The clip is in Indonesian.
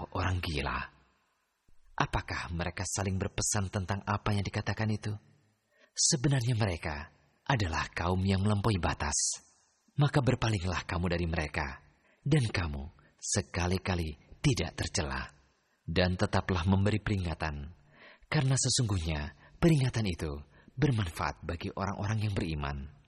adalah orang gila. Apakah mereka saling berpesan tentang apa yang dikatakan itu? Sebenarnya mereka adalah kaum yang melampaui batas. Maka berpalinglah kamu dari mereka, dan kamu sekali-kali tidak tercela. Dan tetaplah memberi peringatan, karena sesungguhnya peringatan itu bermanfaat bagi orang-orang yang beriman.